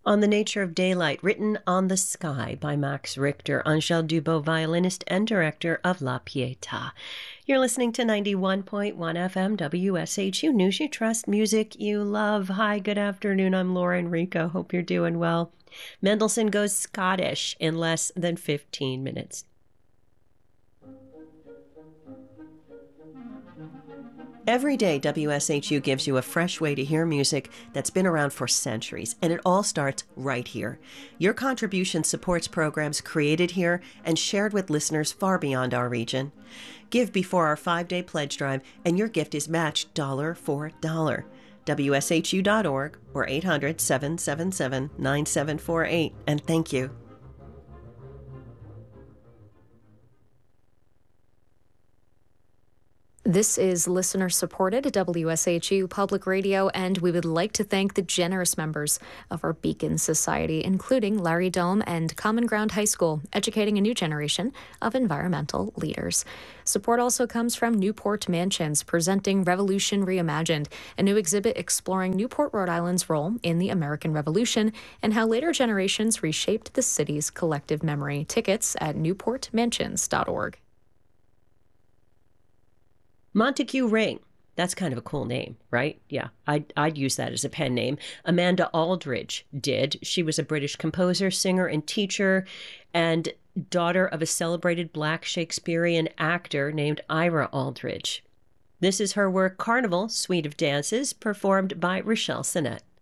On the Nature of Daylight, written on the sky by Max Richter, Angèle Dubot, violinist and director of La Pietà. You're listening to 91.1 FM WSHU News You Trust, music you love. Hi, good afternoon. I'm Laura Enrico. Hope you're doing well. Mendelssohn Goes Scottish in less than 15 minutes. Every day, WSHU gives you a fresh way to hear music that's been around for centuries, and it all starts right here. Your contribution supports programs created here and shared with listeners far beyond our region. Give before our 5-day pledge drive, and your gift is matched dollar for dollar. WSHU.org or 800-777-9748, and thank you. This is listener-supported WSHU Public Radio, and we would like to thank the generous members of our Beacon Society, including Larry Dome and Common Ground High School, educating a new generation of environmental leaders. Support also comes from Newport Mansions, presenting Revolution Reimagined, a new exhibit exploring Newport, Rhode Island's role in the American Revolution and how later generations reshaped the city's collective memory. Tickets at newportmansions.org. Montague Ring. That's kind of a cool name, right? Yeah, I'd use that as a pen name. Amanda Aldridge did. She was a British composer, singer, and teacher, and daughter of a celebrated Black Shakespearean actor named Ira Aldridge. This is her work, Carnival, Suite of Dances, performed by Rochelle Sinnett.